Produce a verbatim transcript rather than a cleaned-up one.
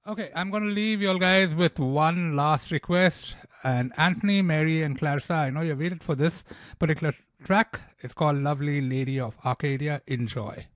Okay, I'm going to leave you all guys with one last request. And Anthony, Mary, and Clarissa, I know you waited for this particular track. It's called Lovely Lady of Arcadia. Enjoy.